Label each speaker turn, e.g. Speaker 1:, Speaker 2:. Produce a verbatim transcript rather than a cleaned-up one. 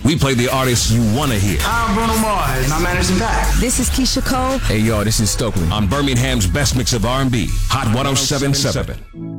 Speaker 1: We play the artists you want to hear.
Speaker 2: I'm Bruno Mars. I'm Anderson .Paak.
Speaker 3: This is Keisha Cole.
Speaker 4: Hey, yo, this is Stokely.
Speaker 1: On Birmingham's best mix of R and B, Hot one oh seven point seven.